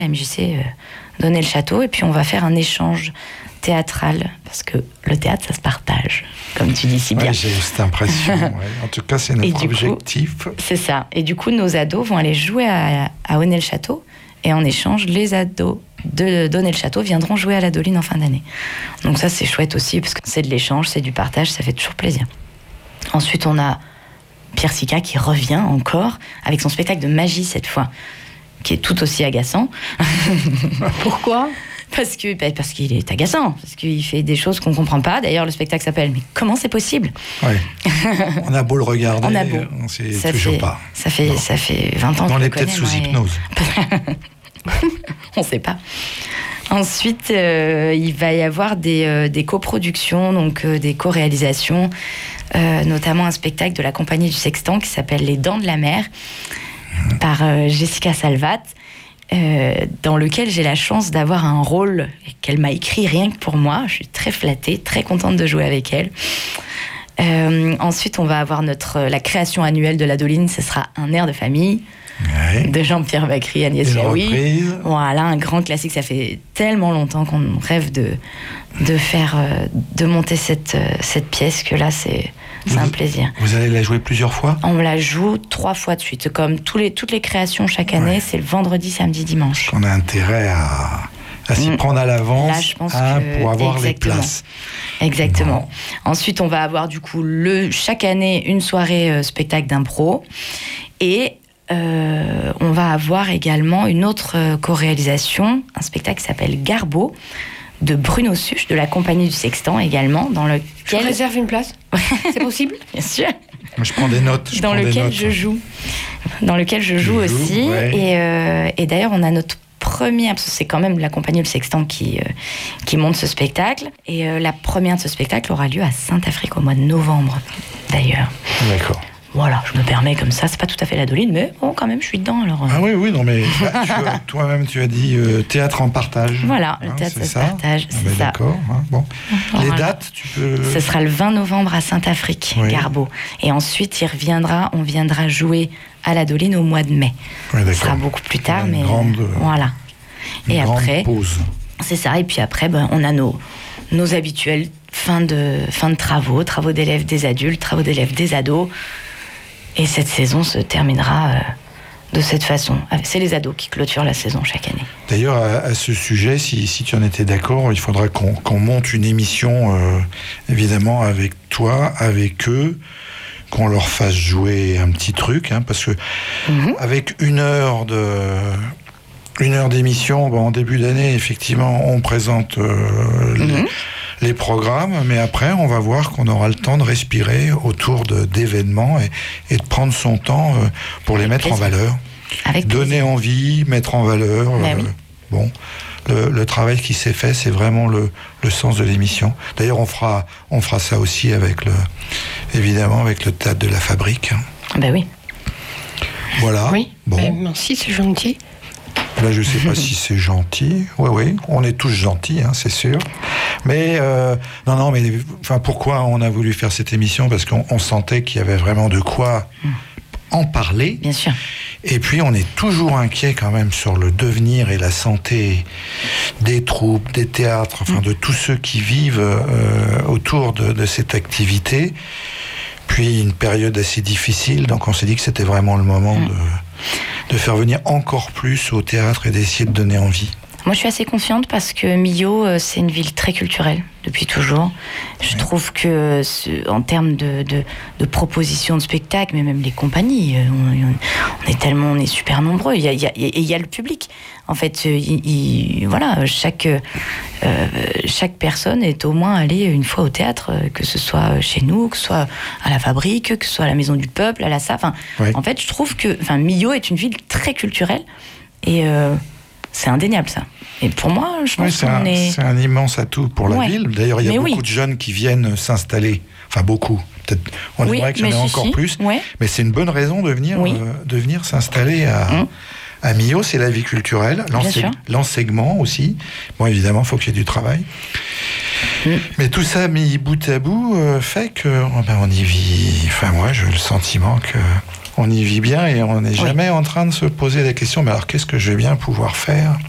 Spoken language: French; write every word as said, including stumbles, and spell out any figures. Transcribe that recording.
La M J C euh, donnait le château et puis on va faire un échange théâtral parce que le théâtre, ça se partage, comme tu dis si bien. Ouais, j'ai cette impression. Ouais. En tout cas, c'est notre objectif. Coup, c'est ça. Et du coup, nos ados vont aller jouer à, à Aunay-le-Château et en échange, les ados de d'Aunay-le-Château viendront jouer à l'Adoline en fin d'année. Donc ça, c'est chouette aussi parce que c'est de l'échange, c'est du partage, ça fait toujours plaisir. Ensuite, on a Pierre Sica qui revient encore avec son spectacle de magie cette fois, qui est tout aussi agaçant. Pourquoi ? Parce que bah, parce qu'il est agaçant, parce qu'il fait des choses qu'on ne comprend pas. D'ailleurs, le spectacle s'appelle « Mais comment c'est possible ?» Ouais. On a beau le regarder, on a beau. On sait ça toujours fait, pas. Ça fait, ça fait vingt ans on que je est le peut-être connais, sous moi, hypnose. On ne sait pas. Ensuite, euh, il va y avoir des, euh, des coproductions, donc euh, des co-réalisations, euh, notamment un spectacle de la Compagnie du Sextant qui s'appelle « Les Dents de la Mer » mmh. par euh, Jessica Salvat. Euh, dans lequel j'ai la chance d'avoir un rôle qu'elle m'a écrit rien que pour moi. Je suis très flattée, très contente de jouer avec elle. Euh, ensuite, on va avoir notre, la création annuelle de l'Adoline. Ce sera Un air de famille ouais. de Jean-Pierre Bacry, Agnès Jaoui. Voilà, un grand classique. Ça fait tellement longtemps qu'on rêve de, de faire, de monter cette, cette pièce que là, c'est... C'est vous, un plaisir. Vous allez la jouer plusieurs fois ? On la joue trois fois de suite. Comme tous les, toutes les créations chaque année, ouais. c'est le vendredi, samedi, dimanche. On a intérêt à, à s'y mmh. prendre à l'avance Là, je pense hein, que... pour avoir Exactement. les places. Exactement. Bon. Ensuite, on va avoir du coup le, chaque année une soirée euh, spectacle d'impro. Et euh, on va avoir également une autre euh, co-réalisation, un spectacle qui s'appelle Garbo, de Bruno Suche, de la Compagnie du Sextant également, dans lequel... Je réserve une place. C'est possible ? Bien sûr. Moi, je prends des notes. Je dans prends lequel notes. je joue. Dans lequel je joue je aussi. Joue, ouais. Et, euh, et d'ailleurs, on a notre première... Parce que c'est quand même la Compagnie du Sextant qui, euh, qui monte ce spectacle. Et euh, la première de ce spectacle aura lieu à Saint-Afrique au mois de novembre, d'ailleurs. D'accord. Voilà, je me permets comme ça, c'est pas tout à fait l'Adoline, mais bon, quand même, je suis dedans. Alors, euh... Ah oui, oui, non, mais bah, tu as, toi-même, tu as dit euh, théâtre en partage. Voilà, hein, le théâtre, c'est ça se partage, ah, c'est ben, ça. D'accord, hein, bon. Voilà. Les dates, tu peux... Ce sera le vingt novembre à Saint-Afrique, oui. Garbo. Et ensuite, il reviendra, on viendra jouer à l'Adoline au mois de mai. Oui, Ce sera beaucoup plus tard, une mais grande, euh, voilà. Une et grande après, pause. C'est ça, et puis après, ben, on a nos, nos habituels fin de, fin de travaux, travaux d'élèves des adultes, travaux d'élèves des ados. Et cette saison se terminera euh, de cette façon. C'est les ados qui clôturent la saison chaque année. D'ailleurs, à, à ce sujet, si, si tu en étais d'accord, il faudra qu'on, qu'on monte une émission, euh, évidemment, avec toi, avec eux, qu'on leur fasse jouer un petit truc, hein, parce que mm-hmm. avec une heure de... Une heure d'émission, bon, en début d'année, effectivement, on présente euh, mm-hmm. les, les programmes, mais après, on va voir qu'on aura le temps de respirer autour de, d'événements et, et de prendre son temps euh, pour Avec les mettre plaisir. en valeur. Avec Donner plaisir. envie, mettre en valeur. Bah euh, oui. Bon, le, le travail qui s'est fait, c'est vraiment le, le sens de l'émission. D'ailleurs, on fera, on fera ça aussi avec le, évidemment, avec le théâtre de la Fabrique. Ben oui. Voilà. Oui. Bon. Ben, merci, c'est gentil. Là, je ne sais pas si c'est gentil. Oui, oui, on est tous gentils, hein, c'est sûr. Mais, euh, non, non, mais enfin, pourquoi on a voulu faire cette émission ? Parce qu'on on sentait qu'il y avait vraiment de quoi mmh. en parler. Bien sûr. Et puis, on est toujours inquiet quand même sur le devenir et la santé des troupes, des théâtres, enfin, mmh. de tous ceux qui vivent euh, autour de, de cette activité. Puis, une période assez difficile, donc on s'est dit que c'était vraiment le moment mmh. de... de faire venir encore plus au théâtre et d'essayer de donner envie. Moi, je suis assez confiante parce que Millau, c'est une ville très culturelle depuis toujours. Je oui. trouve que, en termes de, de, de propositions de spectacles, mais même les compagnies, on, on est tellement, on est super nombreux. Il y a, il y a, et il y a le public. En fait, il, il, voilà, chaque, euh, chaque personne est au moins allée une fois au théâtre, que ce soit chez nous, que ce soit à la Fabrique, que ce soit à la Maison du Peuple, à la S A F. Enfin, oui. En fait, je trouve que, enfin, Millau est une ville très culturelle et euh, c'est indéniable, ça. Et pour moi, je pense oui, c'est qu'on un, est... c'est un immense atout pour la ouais. ville. D'ailleurs, il y a mais beaucoup oui. de jeunes qui viennent s'installer. Enfin, beaucoup. Peut-être, on oui, aimerait qu'il y en ait si, encore si. plus. Ouais. Mais c'est une bonne raison de venir, oui. euh, de venir s'installer à... Mmh. À Millau, c'est la vie culturelle, l'enseigne, l'enseignement aussi. Bon, évidemment, il faut qu'il y ait du travail. Mmh. Mais tout ça mis bout à bout euh, fait que oh ben, on y vit. Enfin, moi, j'ai le sentiment que on y vit bien et on n'est jamais oui. en train de se poser la question, mais alors qu'est-ce que je vais bien pouvoir faire ?